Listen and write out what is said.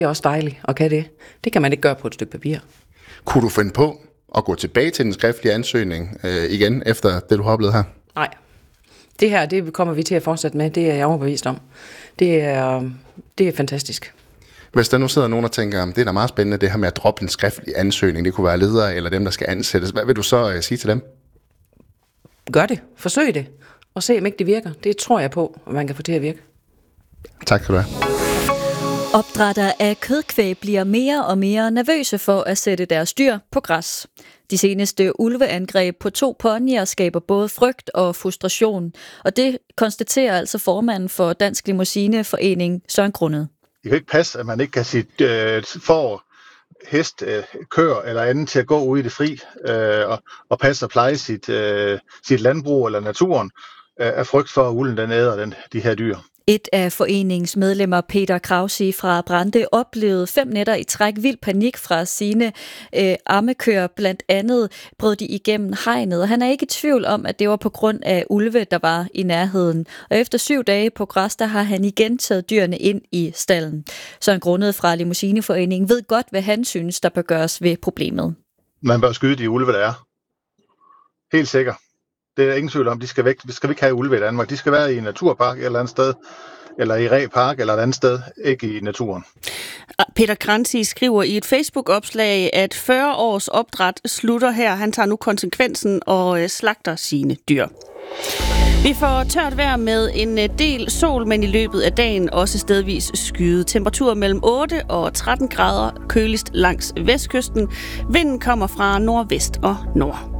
Det er også dejligt at kan det. Det kan man ikke gøre på et stykke papir. Kunne du finde på at gå tilbage til den skriftlige ansøgning igen, efter det, du har oplevet her? Nej. Det her, det kommer vi til at fortsætte med. Det er jeg overbevist om. Det er fantastisk. Hvis der nu sidder nogen og tænker, det er da meget spændende, det her med at droppe en skriftlig ansøgning, det kunne være ledere eller dem, der skal ansættes. Hvad vil du så sige til dem? Gør det. Forsøg det. Og se, om ikke det virker. Det tror jeg på, at man kan få til at virke. Tak skal du have. Opdrættere af kødkvæg bliver mere og mere nervøse for at sætte deres dyr på græs. De seneste ulveangreb på 2 ponyer skaber både frygt og frustration, og det konstaterer altså formanden for Dansk Limousineforening, Søren Grundet. Det kan ikke passe, at man ikke kan sit får, hest, køer eller andet til at gå ud i det fri og passe og pleje sit landbrug eller naturen af frygt for, at ulden den æder de her dyr. Et af foreningens medlemmer, Peter Krausi fra Brande, oplevede 5 nætter i træk vild panik fra sine ammekøer. Blandt andet brød de igennem hegnet, og han er ikke i tvivl om, at det var på grund af ulve, der var i nærheden. Og efter 7 dage på græs, der har han igen taget dyrene ind i stallen. Søren Grundet fra Limousineforeningen ved godt, hvad han synes, der bør gøres ved problemet. Man bør skyde de ulve, der er. Helt sikkert. Det er ingen tvivl om, de skal væk. Vi skal ikke have ulve i Danmark. De skal være i en naturpark et eller andet sted, eller i Ree Park eller et andet sted, ikke i naturen. Peter Krausi skriver i et Facebook-opslag, at 40 års opdræt slutter her. Han tager nu konsekvensen og slagter sine dyr. Vi får tørt vejr med en del sol, men i løbet af dagen også stedvis skyet. Temperatur mellem 8 og 13 grader, køligst langs vestkysten. Vinden kommer fra nordvest og nord.